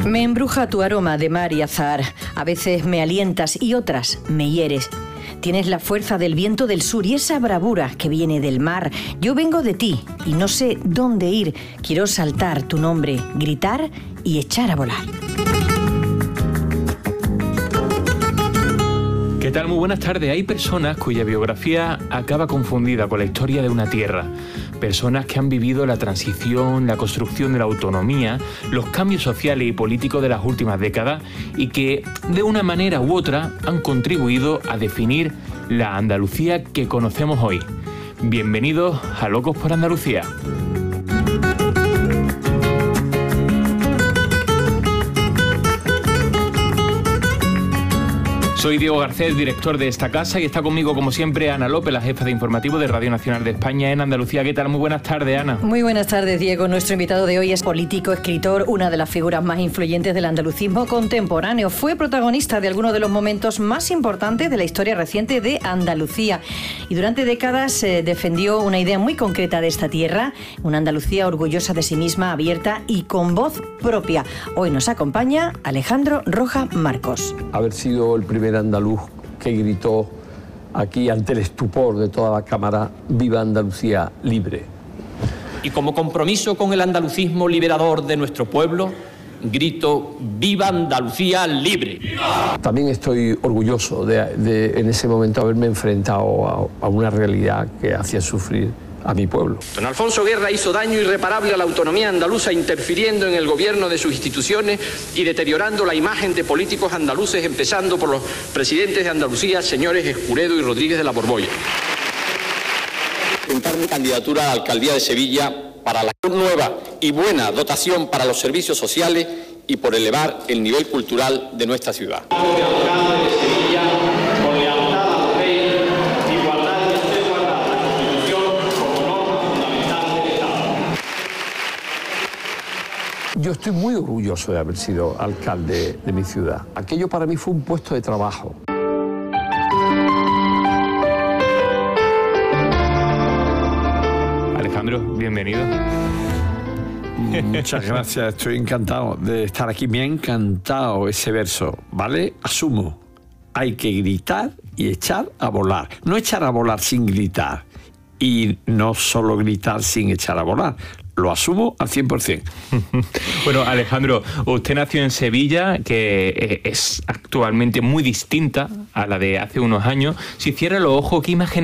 Me embruja tu aroma de mar y azahar. A veces me alientas y otras me hieres. Tienes la fuerza del viento del sur y esa bravura que viene del mar. Yo vengo de ti y no sé dónde ir. Quiero saltar tu nombre, gritar y echar a volar. ¿Qué tal? Muy buenas tardes. Hay personas cuya biografía acaba confundida con la historia de una tierra. Personas que han vivido la transición, la construcción de la autonomía, los cambios sociales y políticos de las últimas décadas y que, de una manera u otra, han contribuido a definir la Andalucía que conocemos hoy. Bienvenidos a Locos por Andalucía. Soy Diego Garcés, director de esta casa, y está conmigo, como siempre, Ana López, la jefa de informativo de Radio Nacional de España en Andalucía. ¿Qué tal? Muy buenas tardes, Ana. Muy buenas tardes, Diego. Nuestro invitado de hoy es político, escritor, una de las figuras más influyentes del andalucismo contemporáneo. Fue protagonista de algunos de los momentos más importantes de la historia reciente de Andalucía. Y durante décadas defendió una idea muy concreta de esta tierra, una Andalucía orgullosa de sí misma, abierta y con voz propia. Hoy nos acompaña Alejandro Roja Marcos. Haber sido el primer andaluz que gritó aquí ante el estupor de toda la cámara: ¡Viva Andalucía libre! Y como compromiso con el andalucismo liberador de nuestro pueblo, grito: ¡Viva Andalucía libre! ¡Viva! También estoy orgulloso de en ese momento haberme enfrentado a una realidad que hacía sufrir a mi pueblo. Don Alfonso Guerra hizo daño irreparable a la autonomía andaluza, interfiriendo en el gobierno de sus instituciones y deteriorando la imagen de políticos andaluces, empezando por los presidentes de Andalucía, señores Escuredo y Rodríguez de la Borbolla. Presentar mi candidatura a la alcaldía de Sevilla para la nueva y buena dotación para los servicios sociales y por elevar el nivel cultural de nuestra ciudad. Yo estoy muy orgulloso de haber sido alcalde de mi ciudad. Aquello para mí fue un puesto de trabajo. Alejandro, bienvenido. Muchas gracias, estoy encantado de estar aquí. Me ha encantado ese verso, ¿vale? Asumo, hay que gritar y echar a volar. No echar a volar sin gritar y no solo gritar sin echar a volar. Lo asumo al 100%. Bueno, Alejandro, usted nació en Sevilla, que es actualmente muy distinta a la de hace unos años. Si cierra los ojos, ¿qué imagen